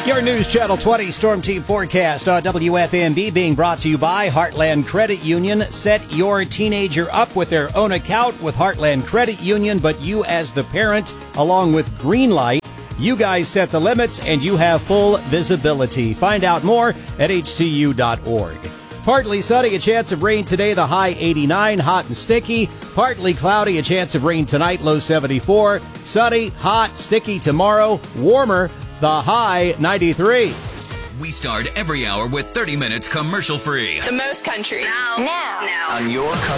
Your News Channel 20 Storm Team forecast on WFMB being brought to you by Heartland Credit Union. Set your teenager up with their own account with Heartland Credit Union, but you as the parent, along with Greenlight, you guys set the limits and you have full visibility. Find out more at hcu.org. Partly sunny, a chance of rain today, the high 89, hot and sticky. Partly cloudy, a chance of rain tonight, low 74. Sunny, hot, sticky tomorrow, warmer, the high 93. We start every hour with 30 minutes commercial free. The most country. Now. On your